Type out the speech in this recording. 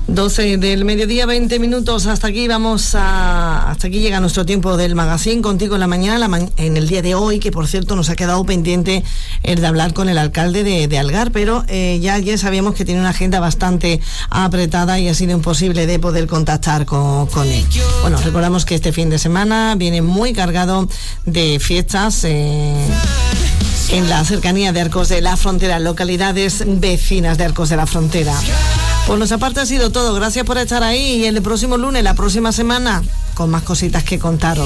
12 del mediodía, 20 minutos. Hasta aquí llega nuestro tiempo del magazine contigo en la mañana, en el día de hoy, que por cierto nos ha quedado pendiente el de hablar con el alcalde de Algar, pero ya ayer sabíamos que tiene una agenda bastante apretada y ha sido imposible de poder contactar con él. Bueno, recordamos que este fin de semana viene muy cargado de fiestas en la cercanía de Arcos de la Frontera, localidades vecinas de Arcos de la Frontera. Por nuestra parte ha sido todo. Gracias por estar ahí y el próximo lunes, la próxima semana, con más cositas que contaros.